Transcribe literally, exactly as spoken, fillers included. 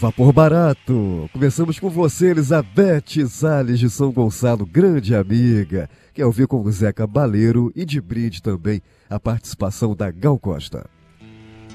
Vapor Barato. Começamos com você, Elizabeth Salles de São Gonçalo, grande amiga. Quer ouvir com o Zeca Baleiro e de brinde também a participação da Gal Costa.